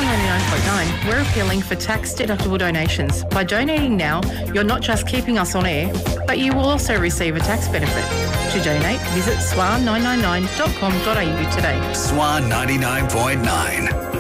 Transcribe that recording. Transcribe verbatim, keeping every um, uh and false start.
ninety-nine point nine, we're appealing for tax-deductible donations. By donating now, you're not just keeping us on air, but you will also receive a tax benefit. To donate, visit swan nine nine nine dot com dot a u today. Swan ninety-nine point nine.